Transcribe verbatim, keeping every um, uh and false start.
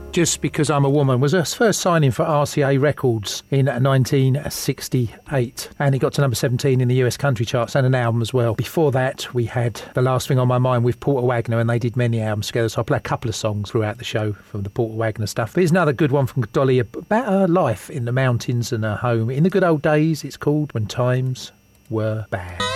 Just Because I'm a Woman was her first signing for R C A Records in nineteen sixty-eight, and it got to number seventeen in the U S country charts and an album as well. Before that we had The Last Thing on My Mind with Porter Wagner, and they did many albums together, so I'll play a couple of songs throughout the show from the Porter Wagner stuff. But here's another good one from Dolly about her life in the mountains and her home in the good old days. It's called When Times Were Bad.